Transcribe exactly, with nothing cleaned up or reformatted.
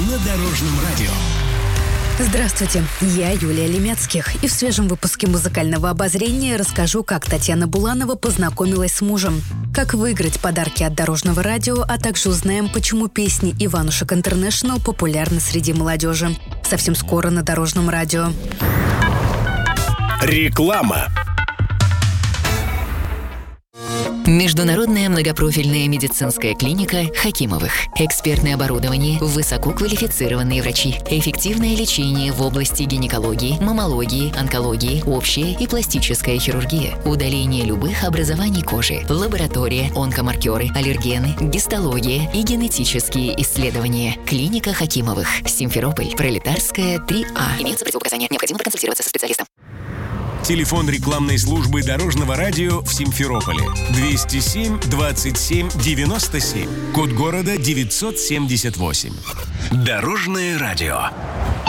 на Дорожном радио. Здравствуйте, я Юлия Лемецких, и в свежем выпуске музыкального обозрения расскажу, как Татьяна Буланова познакомилась с мужем, как выиграть подарки от Дорожного радио, а также узнаем, почему песни Иванушек Интернешнл популярны среди молодежи. Совсем скоро на Дорожном радио. Реклама. Международная многопрофильная медицинская клиника Хакимовых. Экспертное оборудование, высококвалифицированные врачи, эффективное лечение в области гинекологии, маммологии, онкологии, общая и пластическая хирургия, удаление любых образований кожи, лаборатория, онкомаркеры, аллергены, гистология и генетические исследования. Клиника Хакимовых. Симферополь. Пролетарская, три А. Имеются противопоказания. Необходимо проконсультироваться со специалистом. Телефон рекламной службы Дорожного радио в Симферополе. двести семь двадцать семь девяносто семь. Код города девятьсот семьдесят восемь. Дорожное радио.